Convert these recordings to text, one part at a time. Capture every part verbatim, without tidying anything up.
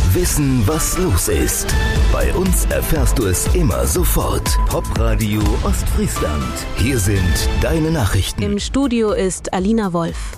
Wissen, was los ist. Bei uns erfährst du es immer sofort. Popradio Ostfriesland. Hier sind deine Nachrichten. Im Studio ist Alina Wolf.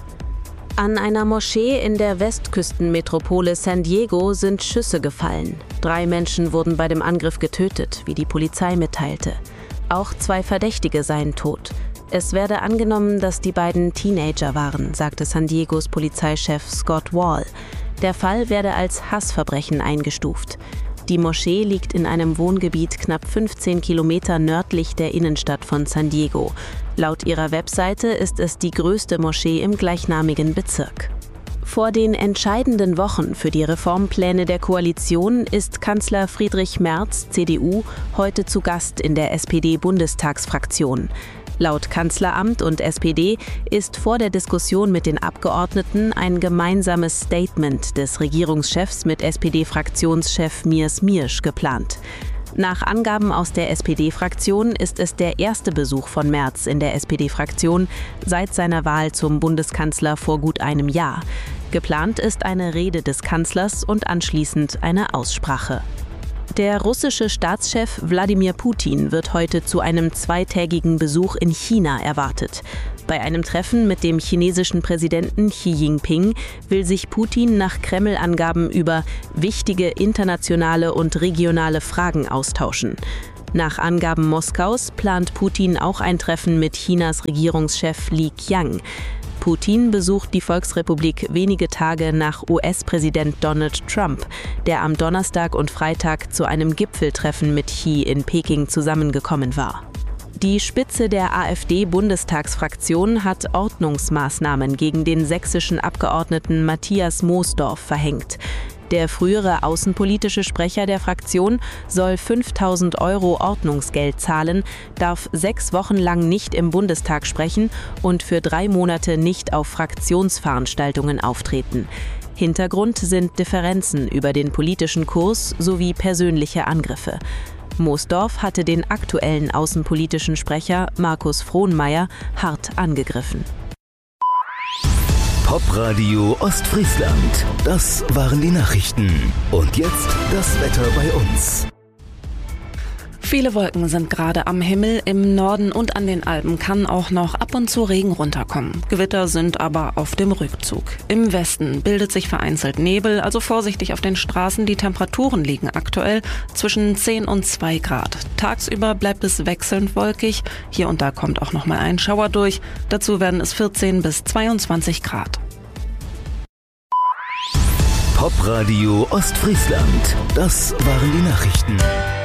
An einer Moschee in der Westküstenmetropole San Diego sind Schüsse gefallen. Drei Menschen wurden bei dem Angriff getötet, wie die Polizei mitteilte. Auch zwei Verdächtige seien tot. Es werde angenommen, dass die beiden Teenager waren, sagte San Diegos Polizeichef Scott Wall. Der Fall werde als Hassverbrechen eingestuft. Die Moschee liegt in einem Wohngebiet knapp fünfzehn Kilometer nördlich der Innenstadt von San Diego. Laut ihrer Webseite ist es die größte Moschee im gleichnamigen Bezirk. Vor den entscheidenden Wochen für die Reformpläne der Koalition ist Kanzler Friedrich Merz, C D U, heute zu Gast in der S P D-Bundestagsfraktion. Laut Kanzleramt und S P D ist vor der Diskussion mit den Abgeordneten ein gemeinsames Statement des Regierungschefs mit S P D-Fraktionschef Mirs Miersch geplant. Nach Angaben aus der S P D-Fraktion ist es der erste Besuch von Merz in der S P D-Fraktion seit seiner Wahl zum Bundeskanzler vor gut einem Jahr. Geplant ist eine Rede des Kanzlers und anschließend eine Aussprache. Der russische Staatschef Wladimir Putin wird heute zu einem zweitägigen Besuch in China erwartet. Bei einem Treffen mit dem chinesischen Präsidenten Xi Jinping will sich Putin nach Kreml-Angaben über wichtige internationale und regionale Fragen austauschen. Nach Angaben Moskaus plant Putin auch ein Treffen mit Chinas Regierungschef Li Qiang. Putin besucht die Volksrepublik wenige Tage nach U S-Präsident Donald Trump, der am Donnerstag und Freitag zu einem Gipfeltreffen mit Xi in Peking zusammengekommen war. Die Spitze der AfD-Bundestagsfraktion hat Ordnungsmaßnahmen gegen den sächsischen Abgeordneten Matthias Moosdorf verhängt. Der frühere außenpolitische Sprecher der Fraktion soll fünftausend Euro Ordnungsgeld zahlen, darf sechs Wochen lang nicht im Bundestag sprechen und für drei Monate nicht auf Fraktionsveranstaltungen auftreten. Hintergrund sind Differenzen über den politischen Kurs sowie persönliche Angriffe. Moosdorf hatte den aktuellen außenpolitischen Sprecher Markus Frohnmayer hart angegriffen. Popradio Ostfriesland. Das waren die Nachrichten. Und jetzt das Wetter bei uns. Viele Wolken sind gerade am Himmel. Im Norden und an den Alpen kann auch noch ab und zu Regen runterkommen. Gewitter sind aber auf dem Rückzug. Im Westen bildet sich vereinzelt Nebel, also vorsichtig auf den Straßen. Die Temperaturen liegen aktuell zwischen zehn und zwei Grad. Tagsüber bleibt es wechselnd wolkig. Hier und da kommt auch noch mal ein Schauer durch. Dazu werden es vierzehn bis zweiundzwanzig Grad. Popradio Ostfriesland. Das waren die Nachrichten.